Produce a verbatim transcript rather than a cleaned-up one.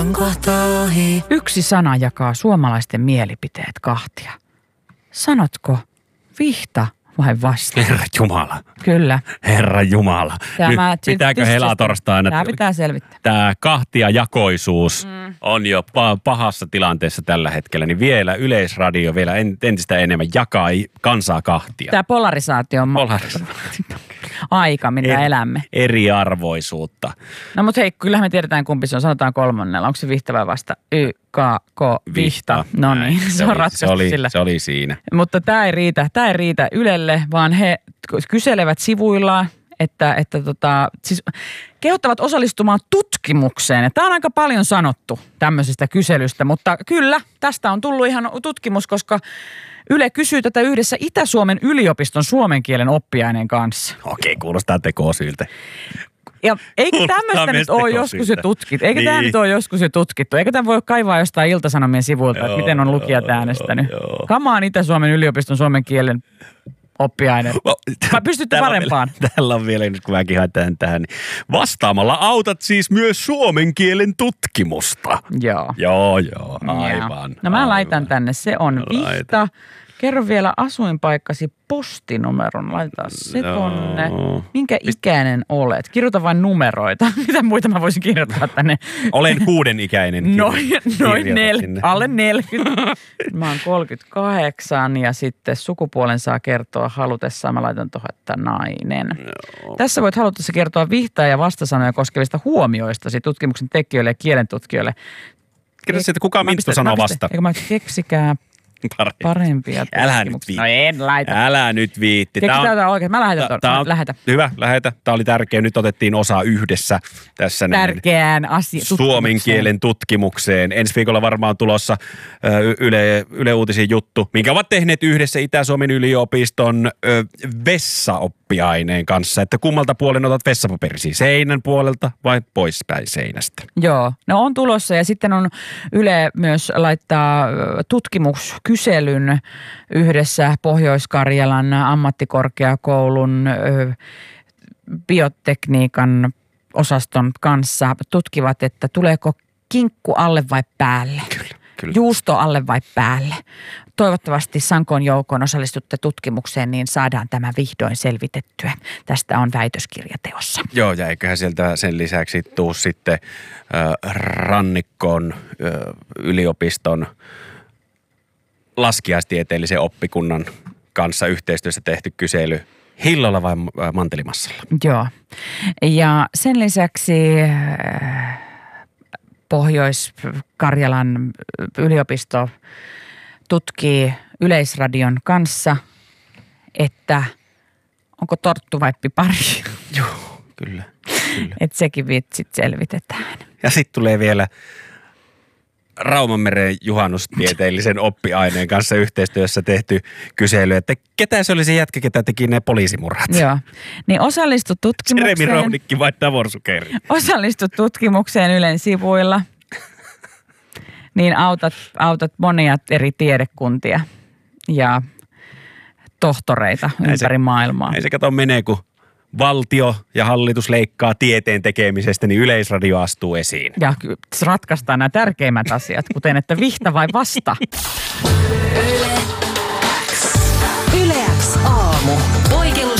Yksi sana jakaa suomalaisten mielipiteet kahtia. Sanotko vihta vai vasta? Herra Jumala. Kyllä. Herra Jumala. Tämä, Nyt pitääkö helatorstaina? Tämä pitää selvittää. Tämä kahtiajakoisuus mm. on jo pahassa tilanteessa tällä hetkellä, niin vielä Yleisradio vielä entistä enemmän jakaa kansaa kahtia. Tämä polarisaatio on Polarisaatio. aika, mitä er, elämme. Eriarvoisuutta. No mutta hei, kyllähän me tiedetään kumpi se on. Sanotaan kolmannella. Onko se vihta vai vasta? Y, K, K, vihta. No niin, se, se on ratkaistu se oli, sillä. Se oli siinä. Mutta tämä ei riitä, tämä ei riitä Ylelle, vaan he kyselevät sivuillaan, että, että tota, siis kehottavat osallistumaan tutkimukseen. Ja tämä on aika paljon sanottu tämmöisestä kyselystä, mutta kyllä, tästä on tullut ihan tutkimus, koska Yle kysyy tätä yhdessä Itä-Suomen yliopiston suomen kielen oppiaineen kanssa. Okei, kuulostaa tekosyiltä. Ja eikö tämmöistä nyt ole joskus jo tutkittu? Eikö niin. tämä nyt ole joskus jo tutkittu? Eikö tämä voi kaivaa jostain Ilta-Sanomien sivuilta, joo, että miten on lukijat äänestänyt? Kamaan Itä-Suomen yliopiston suomen kielen oppiaine. Vai pystytte parempaan? On vielä, täällä on vielä, nyt kun mäkin haetaan tähän, niin vastaamalla autat siis myös suomen kielen tutkimusta. Joo. Joo, joo, aivan. No mä aivan. laitan tänne, se on vihta. Kerro vielä asuinpaikkasi postinumeron, laitetaan se no. tonne. Minkä ikäinen olet? Kirjoita vain numeroita. Mitä muita mä voisin kirjoittaa tänne? Olen kuuden ikäinen. Noin, noin nel, alle neljäkymmentä. Mä oon kolmekymmentäkahdeksan ja sitten sukupuolen saa kertoa halutessaan. Mä laitan tuohon, että nainen. No. Tässä voit halutessa kertoa vihtaa ja vastasanoja koskevista huomioistasi tutkimuksen tekijöille ja kielentutkijoille. Kerro siitä, kuka Minttu sanoo vasta. Eikö mä keksikää Parempi. parempia Älä nyt viitti. No en laita. Älä nyt viitti. Keksitään on, oikein. Mä lähetän tuon. Lähetä. Hyvä, lähetä. Tämä oli tärkeä. Nyt otettiin osa yhdessä tässä. Tärkeään asiaan. Suomen kielen tutkimukseen. Ensi viikolla varmaan tulossa Yle, Yle Uutisen juttu, minkä ovat tehneet yhdessä Itä-Suomen yliopiston ö, vessaoppiaineen kanssa. Että kummalta puolen otat vessapaperisia? Seinän puolelta vai poispäin seinästä? Joo, no on tulossa ja sitten on Yle myös laittaa tutkimus kyselyn yhdessä Pohjois-Karjalan ammattikorkeakoulun ö, biotekniikan osaston kanssa. Tutkivat, että tuleeko kinkku alle vai päälle. Kyllä, kyllä. Juusto alle vai päälle. Toivottavasti Sankoon joukkoon osallistutte tutkimukseen, niin saadaan tämä vihdoin selvitettyä. Tästä on väitöskirjateossa. Joo, ja eiköhän sieltä sen lisäksi tuu sitten äh, Rannikkoon äh, yliopiston laskiaistieteellisen oppikunnan kanssa yhteistyössä tehty kysely. Hillolla vai Mantelimassalla? Joo. Ja sen lisäksi Pohjois-Karjalan yliopisto tutkii Yleisradion kanssa, että onko torttu vai pipari. Joo, kyllä. kyllä. Että sekin vitsit selvitetään. Ja sitten tulee vielä Raumanmeren juhannustieteellisen oppiaineen kanssa yhteistyössä tehty kysely, että ketä se oli se jätkä, ketä teki ne poliisimurhat. Joo, niin osallistu tutkimukseen. Jeremi Roudikki vai Davor Sukeri? Osallistu tutkimukseen Ylen sivuilla, niin autat, autat monia eri tiedekuntia ja tohtoreita näin ympäri se, maailmaa. Ei se kato menee, kun valtio ja hallitus leikkaa tieteen tekemisestä, niin Yleisradio astuu esiin. Ja ratkaistaan nämä tärkeimmät asiat, kuten että vihta vai vasta.